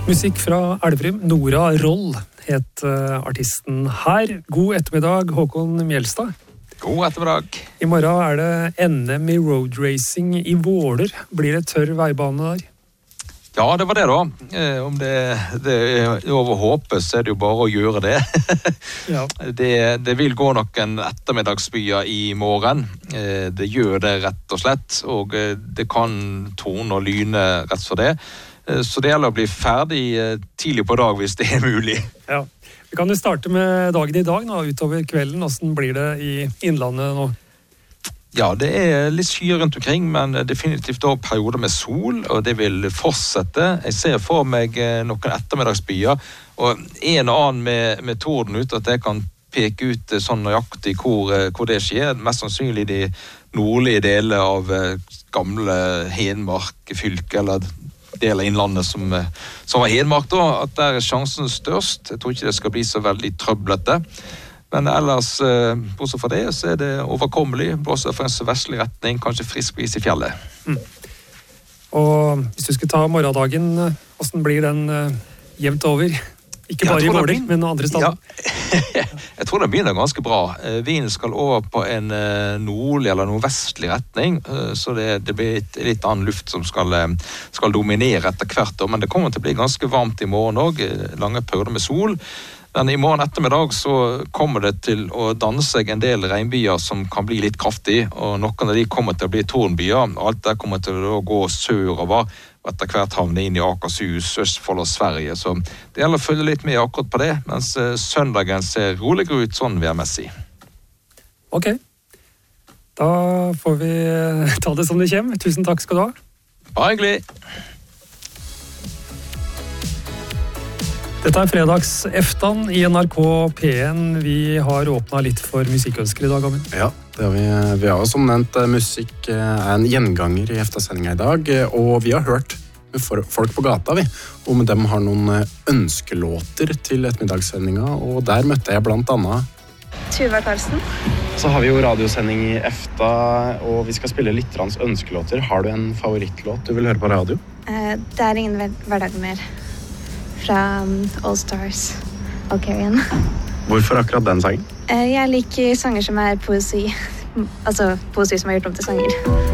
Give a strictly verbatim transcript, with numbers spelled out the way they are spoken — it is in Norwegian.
Musikk fra Elverum, Nora Roll het artisten her. God ettermiddag, Håkon Mjelstad. God ettermiddag. I morgen er det N M i road racing i Våler. Blir det tørr veibane der? Ja, det var det da. Eh, om det, det er over håpet, så er det jo bare å gjøre det. Ja. det. Det vil gå noen ettermiddagsbyer i morgen. Eh, det gjør det rett og slett, og det kan tone og lyne rett for det. Eh, så det gjelder å bli ferdig tidlig på dag hvis det er mulig. Ja. Vi kan jo starte med dagen i dag nå, utover kvelden. Hvordan blir det i innlandet nå? Ja, det er litt skyer rundt omkring, men definitivt også perioder med sol, og det vil fortsette. Jeg ser for meg noen ettermiddagsbyer, og en og annen med, med torden ut, at jeg kan peke ut sånn nøyaktig hvor, hvor det skjer. Mest sannsynlig de nordlige deler av gamle Hedmark fylke, eller deler av innlandet som, som var Hedmark da, at der er sjansen størst. Jeg tror ikke det skal bli så veldig trøblete. Men ellers, bortsett fra det, så er det overkommelig. Blåser for en sørvestlig retning, kanskje frisk bris i fjellet. Mm. Og hvis du skal ta morgendagen, hvordan blir den uh, jevnt over? Ikke bare i Våler, men andre steder. Ja. Jeg tror det begynner ganske bra. Vinden skal over på en nordlig eller nordvestlig retning, så det, det blir litt, litt annen luft som skal, skal dominere etter hvert. Men det kommer til å bli ganske varmt i morgen også, lange perioder med sol. Men i morgen ettermiddag så kommer det til å danne seg en del regnbyer som kan bli litt kraftig, og noen av de kommer til å bli tornbyer. Alt der kommer til å gå sørover, og etter hvert havne inn i Akershus, Østfold og Sverige. Så det gjelder å følge litt med akkurat på det, mens søndagen ser roligere ut sånn værmessig. Ok, da får vi ta det som det kommer. Tusen takk skal du ha. Bare hyggelig. Dette er fredags eftan i N R K P en. Vi har åpnet litt for musikkønsker i dag, Amund. Ja, det har vi. Vi har som nevnt, musikk er en gjenganger i eftasendinga i dag, og vi har hørt med folk på gata, vi, om de har noen ønskelåter til ettermiddagssendinga, og der møtte jeg blant annet Tuva Karlsen. Så har vi jo radiosending i EFTA, og vi skal spille litt ønskelåter. Har du en favorittlåt du vil høre på radio? Eh, det er ingen hverdag mer. Fra All Stars og Carrion. Hvorfor akkurat den sangen? Jeg liker sanger som er poesi. Altså poesi som er gjort om til sanger.